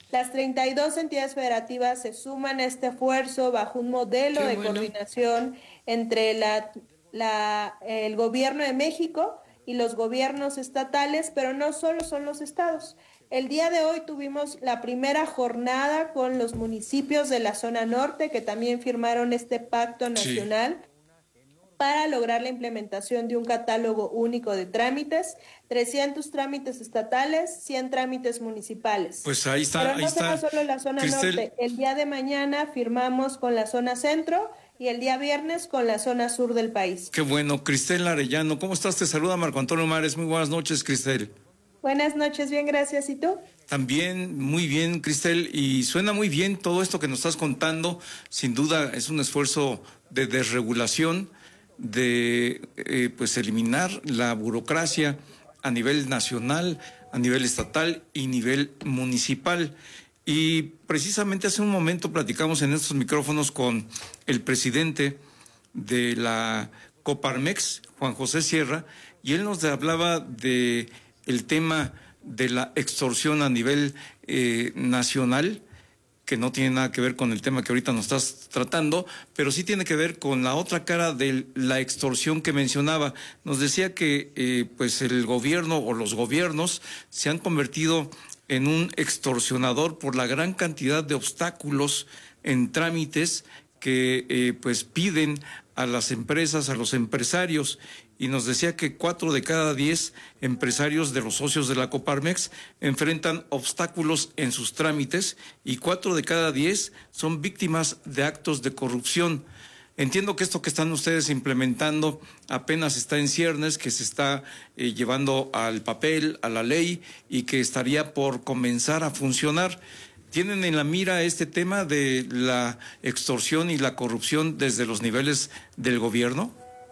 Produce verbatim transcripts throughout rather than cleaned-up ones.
Las treinta y dos entidades federativas se suman a este esfuerzo bajo un modelo Qué de bueno. coordinación entre la, la, el gobierno de México y los gobiernos estatales, pero no solo son los estados. El día de hoy tuvimos la primera jornada con los municipios de la zona norte que también firmaron este pacto Sí. nacional para lograr la implementación de un catálogo único de trámites, trescientos trámites estatales, cien trámites municipales. Pues ahí está, Pero ahí no somos está. solo la zona Cristel, norte. El día de mañana firmamos con la zona centro y el día viernes con la zona sur del país. qué bueno. Cristel Arellano, ¿cómo estás? Te saluda Marco Antonio Mares. Muy buenas noches, Cristel. Buenas noches, bien, gracias. ¿Y tú? También muy bien, Cristel, y suena muy bien todo esto que nos estás contando. Sin duda es un esfuerzo de desregulación, de eh, pues eliminar la burocracia a nivel nacional, a nivel estatal y nivel municipal. Y precisamente hace un momento platicamos en estos micrófonos con el presidente de la Coparmex, Juan José Sierra, y él nos hablaba de el tema de la extorsión a nivel eh, nacional, que no tiene nada que ver con el tema que ahorita nos estás tratando, pero sí tiene que ver con la otra cara de la extorsión que mencionaba. Nos decía que eh, pues el gobierno o los gobiernos se han convertido en un extorsionador por la gran cantidad de obstáculos en trámites que eh, pues piden a las empresas, a los empresarios, y nos decía que cuatro de cada diez empresarios de los socios de la Coparmex enfrentan obstáculos en sus trámites y cuatro de cada diez son víctimas de actos de corrupción. Entiendo que esto que están ustedes implementando apenas está en ciernes, que se está eh, llevando al papel, a la ley, y que estaría por comenzar a funcionar. ¿Tienen en la mira este tema de la extorsión y la corrupción desde los niveles del gobierno?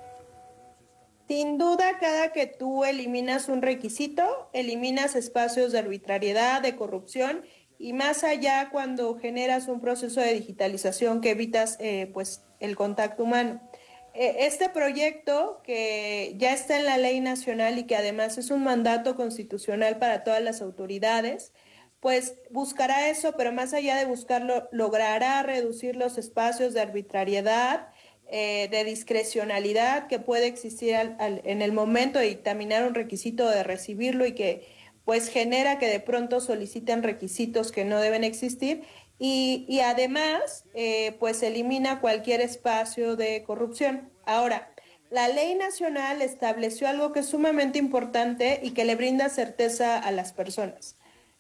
Sin duda, cada que tú eliminas un requisito, eliminas espacios de arbitrariedad, de corrupción, y más allá cuando generas un proceso de digitalización que evitas eh, pues el contacto humano. Eh, este proyecto, que ya está en la ley nacional y que además es un mandato constitucional para todas las autoridades, pues buscará eso, pero más allá de buscarlo, logrará reducir los espacios de arbitrariedad, eh, de discrecionalidad que puede existir al, al, en el momento de dictaminar un requisito, de recibirlo, y que pues genera que de pronto soliciten requisitos que no deben existir, y, y además eh, pues elimina cualquier espacio de corrupción. Ahora, la ley nacional estableció algo que es sumamente importante y que le brinda certeza a las personas.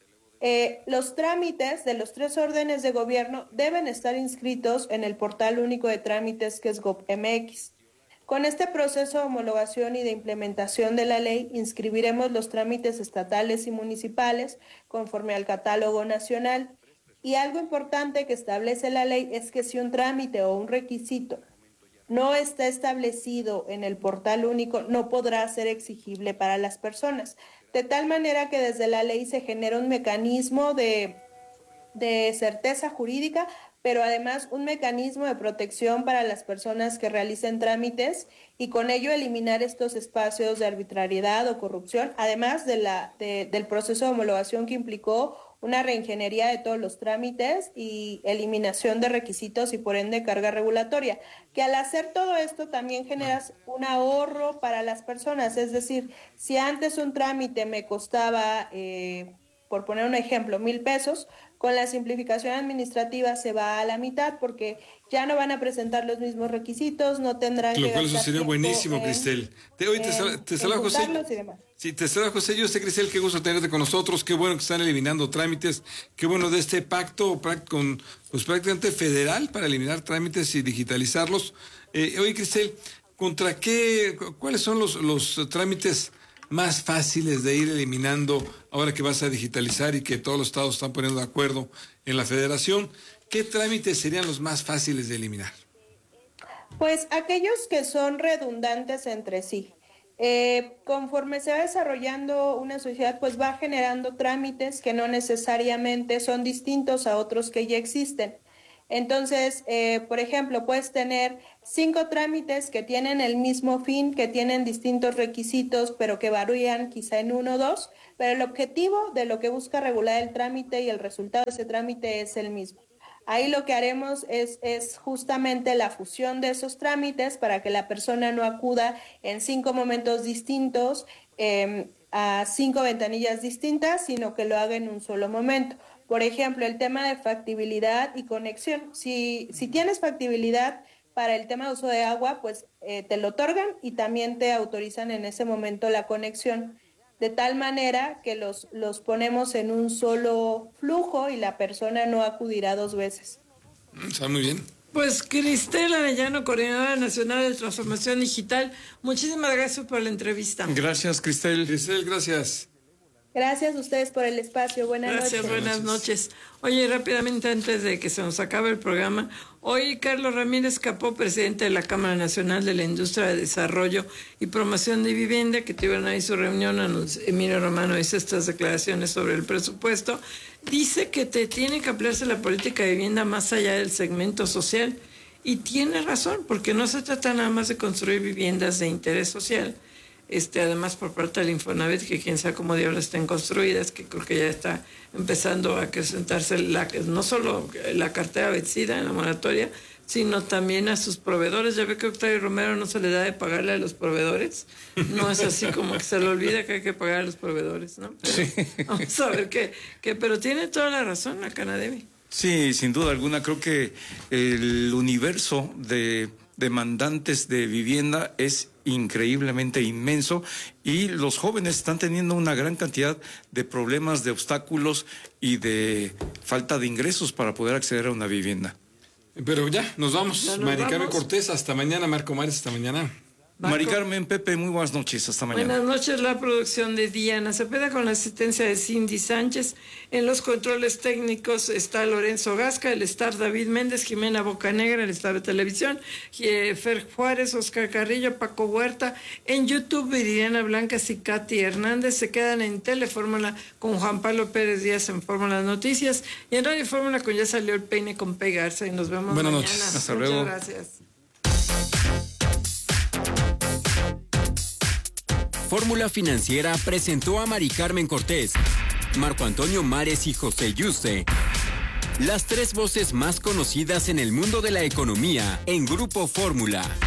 Eh, los trámites de los tres órdenes de gobierno deben estar inscritos en el portal único de trámites, que es GovMX. Con este proceso de homologación y de implementación de la ley, inscribiremos los trámites estatales y municipales conforme al catálogo nacional. Y algo importante que establece la ley es que si un trámite o un requisito no está establecido en el portal único, no podrá ser exigible para las personas. De tal manera que desde la ley se genera un mecanismo de, de certeza jurídica, pero además un mecanismo de protección para las personas que realicen trámites, y con ello eliminar estos espacios de arbitrariedad o corrupción, además de la, de, del proceso de homologación que implicó una reingeniería de todos los trámites y eliminación de requisitos y por ende carga regulatoria, que al hacer todo esto también generas un ahorro para las personas. Es decir, si antes un trámite me costaba, eh, por poner un ejemplo, mil pesos, con la simplificación administrativa se va a la mitad, porque ya no van a presentar los mismos requisitos, no tendrán Lo que cual eso gastar sería tiempo buenísimo, en, Cristel. Te, hoy te, en, te en saluda José. juntarlos y demás. Sí, te saluda José. Yo sé, Cristel, qué gusto tenerte con nosotros. Qué bueno que están eliminando trámites. Qué bueno de este pacto con, pues, prácticamente federal para eliminar trámites y digitalizarlos. Eh, oye, Cristel, ¿contra qué, cuáles son los, los trámites más fáciles de ir eliminando ahora que vas a digitalizar y que todos los estados están poniendo de acuerdo en la federación? ¿Qué trámites serían los más fáciles de eliminar? Pues aquellos que son redundantes entre sí. Eh, conforme se va desarrollando una sociedad, pues va generando trámites que no necesariamente son distintos a otros que ya existen. Entonces, eh, por ejemplo, puedes tener cinco trámites que tienen el mismo fin, que tienen distintos requisitos, pero que varían quizá en uno o dos, pero el objetivo de lo que busca regular el trámite y el resultado de ese trámite es el mismo. Ahí lo que haremos es, es justamente la fusión de esos trámites para que la persona no acuda en cinco momentos distintos, eh, a cinco ventanillas distintas, sino que lo haga en un solo momento. Por ejemplo, el tema de factibilidad y conexión. Si, si tienes factibilidad para el tema de uso de agua, pues eh, te lo otorgan y también te autorizan en ese momento la conexión, de tal manera que los, los ponemos en un solo flujo y la persona no acudirá dos veces. Está muy bien. Pues Cristel Arellano, Coordinadora Nacional de Transformación Digital, muchísimas gracias por la entrevista. Gracias, Cristel. Cristel, gracias. Gracias a ustedes por el espacio. Buenas Gracias, noches. buenas noches. Oye, rápidamente antes de que se nos acabe el programa, hoy Carlos Ramírez Capó, presidente de la Cámara Nacional de la Industria de Desarrollo y Promoción de Vivienda, que tuvieron ahí su reunión, Emilio Romano hizo estas declaraciones sobre el presupuesto, dice que te tiene que ampliarse la política de vivienda más allá del segmento social, y tiene razón, porque no se trata nada más de construir viviendas de interés social. Este, además por parte del Infonavit, que quién sabe cómo diablos estén construidas, que creo que ya está empezando a acrecentarse la, no solo la cartera vencida en la moratoria, sino también a sus proveedores. Ya ve que a Octavio Romero no se le da de pagarle a los proveedores, no es así como que se le olvida que hay que pagar a los proveedores, ¿no? Pero sí. Vamos a ver qué, qué, pero tiene toda la razón la Canadevi. Sí, sin duda alguna, creo que el universo de demandantes de vivienda es increíblemente inmenso y los jóvenes están teniendo una gran cantidad de problemas, de obstáculos y de falta de ingresos para poder acceder a una vivienda. Pero ya, nos vamos. Ya nos Mari Carmen vamos. Cortés, hasta mañana. Marco Mares, hasta mañana. Mari Carmen, Pepe, muy buenas noches, hasta mañana. Buenas noches, la producción de Diana Cepeda con la asistencia de Cindy Sánchez. En los controles técnicos está Lorenzo Gasca, el star David Méndez, Jimena Bocanegra, el star de televisión, Fer Juárez, Oscar Carrillo, Paco Huerta. En YouTube, Viridiana Blancas y Katy Hernández se quedan en Telefórmula con Juan Pablo Pérez Díaz en Fórmula Noticias. Y en Radio Fórmula con Ya Salió el Peine con Pegarse. Y nos vemos Buenas mañana. noches. Hasta Muchas luego. gracias. Fórmula Financiera presentó a Mari Carmen Cortés, Marco Antonio Mares y José Yuste, las tres voces más conocidas en el mundo de la economía en Grupo Fórmula.